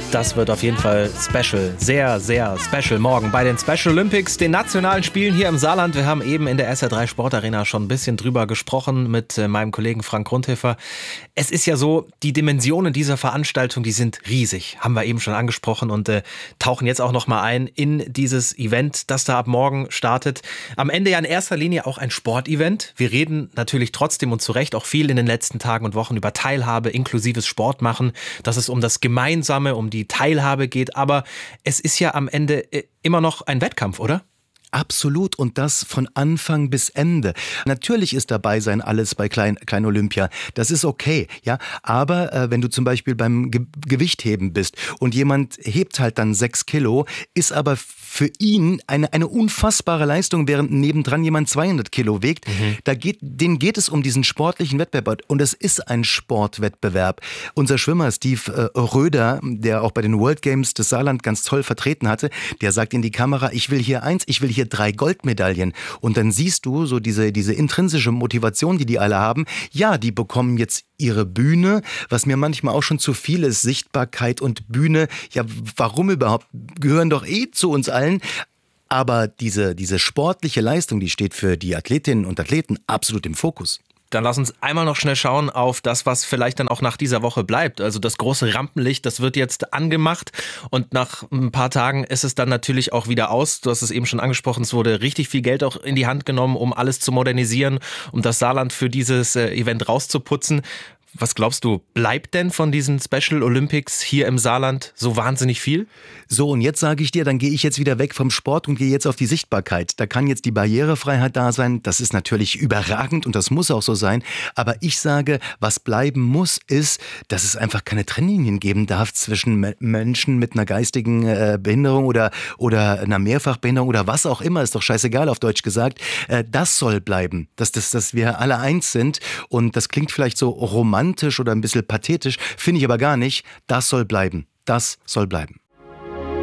Das wird auf jeden Fall special, sehr, sehr special morgen bei den Special Olympics, den nationalen Spielen hier im Saarland. Wir haben eben in der SR3 Sportarena schon ein bisschen drüber gesprochen mit meinem Kollegen Frank Grundhöfer. Es ist ja so, die Dimensionen dieser Veranstaltung, die sind riesig, haben wir eben schon angesprochen und tauchen jetzt auch nochmal ein in dieses Event, das da ab morgen startet. Am Ende ja in erster Linie auch ein Sportevent. Wir reden natürlich trotzdem und zu Recht auch viel in den letzten Tagen und Wochen über Teilhabe, inklusives Sportmachen, dass es um das Gemeinsame, um die Teilhabe geht, aber es ist ja am Ende immer noch ein Wettkampf, oder? Absolut, und das von Anfang bis Ende. Natürlich ist dabei sein alles bei Klein Olympia. Das ist okay, ja. Aber wenn du zum Beispiel beim Gewichtheben bist und jemand hebt halt dann 6 Kilo, ist aber für ihn eine unfassbare Leistung, während nebendran jemand 200 Kilo wiegt. Denen geht es um diesen sportlichen Wettbewerb. Und es ist ein Sportwettbewerb. Unser Schwimmer Steve Röder, der auch bei den World Games des Saarland ganz toll vertreten hatte, der sagt in die Kamera, ich will hier 3 Goldmedaillen. Und dann siehst du so diese intrinsische Motivation, die alle haben. Ja, die bekommen jetzt ihre Bühne, was mir manchmal auch schon zu viel ist. Sichtbarkeit und Bühne. Ja, warum überhaupt? Gehören doch zu uns allen. Aber diese sportliche Leistung, die steht für die Athletinnen und Athleten absolut im Fokus. Dann lass uns einmal noch schnell schauen auf das, was vielleicht dann auch nach dieser Woche bleibt. Also das große Rampenlicht, das wird jetzt angemacht und nach ein paar Tagen ist es dann natürlich auch wieder aus. Du hast es eben schon angesprochen, es wurde richtig viel Geld auch in die Hand genommen, um alles zu modernisieren, um das Saarland für dieses Event rauszuputzen. Was glaubst du, bleibt denn von diesen Special Olympics hier im Saarland so wahnsinnig viel? So, und jetzt sage ich dir, dann gehe ich jetzt wieder weg vom Sport und gehe jetzt auf die Sichtbarkeit. Da kann jetzt die Barrierefreiheit da sein. Das ist natürlich überragend und das muss auch so sein. Aber ich sage, was bleiben muss, ist, dass es einfach keine Trennlinien geben darf zwischen Menschen mit einer geistigen Behinderung oder einer Mehrfachbehinderung oder was auch immer. Ist doch scheißegal auf Deutsch gesagt. Das soll bleiben, dass wir alle eins sind. Und das klingt vielleicht so romantisch oder ein bisschen pathetisch, finde ich aber gar nicht. Das soll bleiben. Das soll bleiben.